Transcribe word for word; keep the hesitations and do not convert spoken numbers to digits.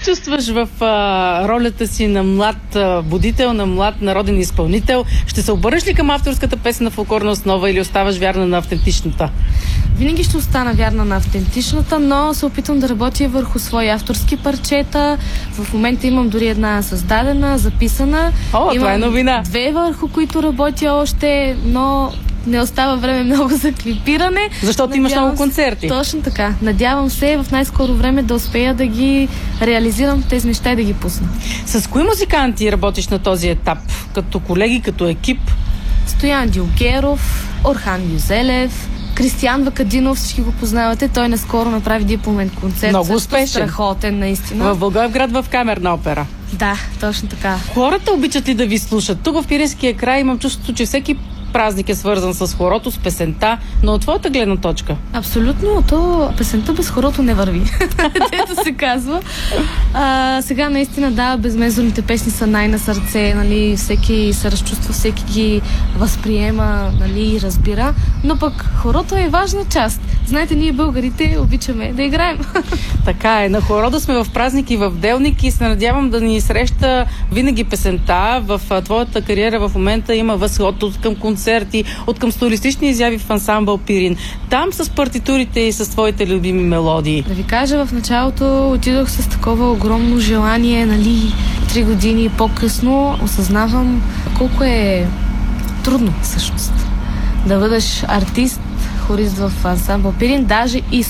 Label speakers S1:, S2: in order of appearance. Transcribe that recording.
S1: чувстваш в а, ролята си на млад а, будител, на млад народен изпълнител? Ще се обърнеш ли към авторската песен на фолклорна основа или оставаш вярна на автентичната?
S2: Винаги ще остана вярна на автентичната, но се опитвам да работя върху свои авторски парчета. В момента имам дори една създадена, записана.
S1: О,
S2: имам
S1: това е новина.
S2: Две, върху които работя още, но не остава време много за клипиране.
S1: Защото
S2: Надявам
S1: имаш много
S2: се,
S1: концерти.
S2: Точно така. Надявам се в най-скоро време да успея да ги реализирам тези неща и да ги пусна.
S1: С кои музиканти работиш на този етап? Като колеги, като екип?
S2: Стоян Дилгеров, Орхан Юзелев, Кристиян Вакадинов, всички го познавате. Той наскоро направи дипломен концерт.
S1: Много
S2: също
S1: успешен.
S2: Страхотен, наистина.
S1: В Благоевград в камерна опера.
S2: Да, точно така.
S1: Хората обичат ли да ви слушат? Тук в Пиринския край имам чувството, че всеки празник е свързан с хорото, с песента, но от твоята гледна точка?
S2: Абсолютно, то песента без хорото не върви. Дето се казва. А, сега наистина да, безмезорните песни са най-на сърце, нали, всеки се разчувства, всеки ги възприема, нали, и разбира, но пък хорото е важна част. Знаете, ние българите обичаме да играем.
S1: Така е, на хорода сме в празник и в делник и се надявам да ни среща винаги песента. В а, твоята кариера в момента има възход от към концерти, от към солистични изяви в ансамбъл Пирин. Там с партитурите и с твоите любими мелодии.
S2: Да ви кажа, в началото отидох с такова огромно желание, нали, три години по-късно осъзнавам колко е трудно всъщност да бъдеш артист, хорист в ансамбъл Пирин, даже и